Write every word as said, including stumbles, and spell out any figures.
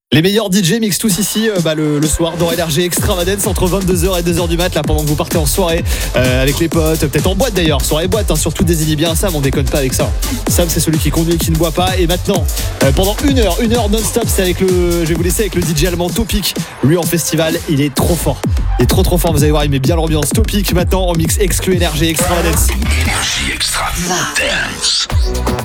Les meilleurs D J mixent tous ici euh, bah, le, le soir dans Énergie Extravagance entre vingt-deux heures et deux heures du mat là pendant que vous partez en soirée euh, avec les potes, peut-être en boîte d'ailleurs, soirée boîte, hein, surtout désignez bien Sam, on déconne pas avec ça. Sam c'est celui qui conduit et qui ne boit pas. Et maintenant euh, pendant une heure, une heure non-stop, c'est avec le, je vais vous laisser avec le D J allemand Topic. Lui en festival, il est trop fort. Il est trop trop fort, vous allez voir, il met bien l'ambiance. Topic maintenant en mix exclu Énergie Extravagance. Énergie Extravagance.